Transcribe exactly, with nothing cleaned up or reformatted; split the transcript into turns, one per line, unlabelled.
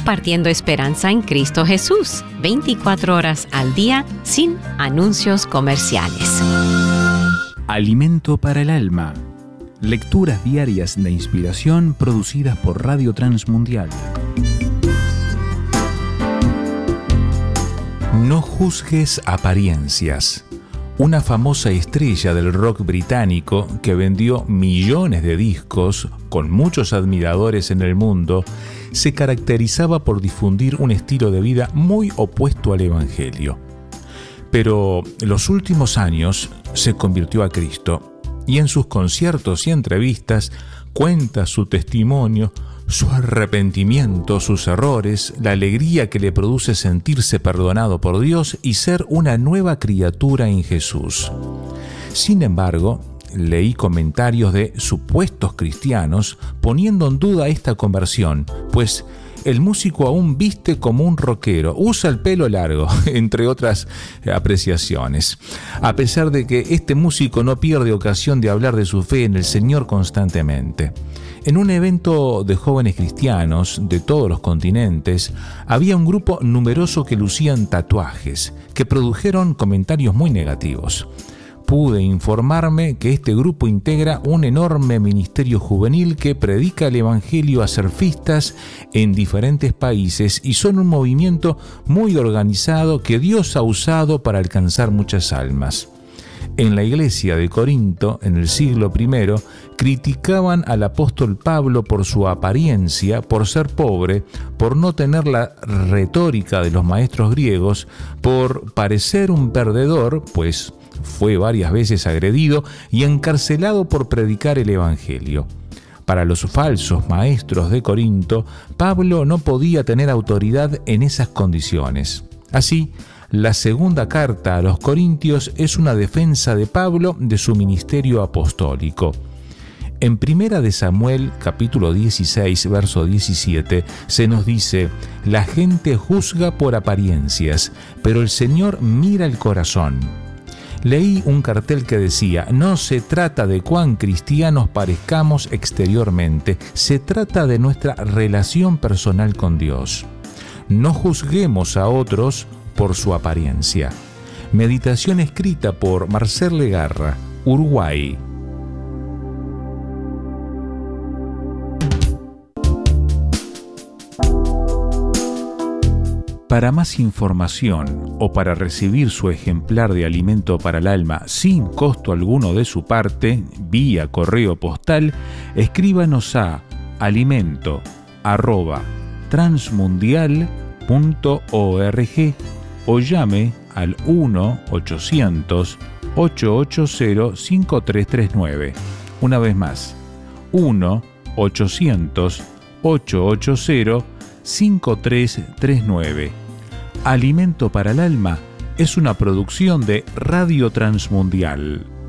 compartiendo esperanza en Cristo Jesús, veinticuatro horas al día, sin anuncios comerciales.
Alimento para el alma. Lecturas diarias de inspiración producidas por Radio Transmundial. No juzgues apariencias. Una famosa estrella del rock británico que vendió millones de discos con muchos admiradores en el mundo, se caracterizaba por difundir un estilo de vida muy opuesto al Evangelio. Pero en los últimos años se convirtió a Cristo y en sus conciertos y entrevistas cuenta su testimonio, su arrepentimiento, sus errores, la alegría que le produce sentirse perdonado por Dios y ser una nueva criatura en Jesús. Sin embargo, leí comentarios de supuestos cristianos poniendo en duda esta conversión, pues el músico aún viste como un rockero, usa el pelo largo, entre otras apreciaciones. A pesar de que este músico no pierde ocasión de hablar de su fe en el Señor constantemente. En un evento de jóvenes cristianos de todos los continentes, había un grupo numeroso que lucían tatuajes, que produjeron comentarios muy negativos. Pude informarme que este grupo integra un enorme ministerio juvenil que predica el Evangelio a surfistas en diferentes países y son un movimiento muy organizado que Dios ha usado para alcanzar muchas almas. En la iglesia de Corinto, en el siglo primero, criticaban al apóstol Pablo por su apariencia, por ser pobre, por no tener la retórica de los maestros griegos, por parecer un perdedor, pues fue varias veces agredido y encarcelado por predicar el Evangelio. Para los falsos maestros de Corinto, Pablo no podía tener autoridad en esas condiciones. Así, la segunda carta a los Corintios es una defensa de Pablo de su ministerio apostólico. En Primera de Samuel, capítulo dieciséis, verso diecisiete, se nos dice: «La gente juzga por apariencias, pero el Señor mira el corazón». Leí un cartel que decía: «No se trata de cuán cristianos parezcamos exteriormente, se trata de nuestra relación personal con Dios. No juzguemos a otros por su apariencia». Meditación escrita por Marcel Legarra, Uruguay. Para más información o para recibir su ejemplar de Alimento para el Alma sin costo alguno de su parte, vía correo postal, escríbanos a alimento arroba transmundial punto org o llame al uno ochocientos, ochocientos ochenta, cinco tres tres nueve. Una vez más, uno ochocientos, ochocientos ochenta, cinco tres tres nueve. Alimento para el Alma es una producción de Radio Transmundial.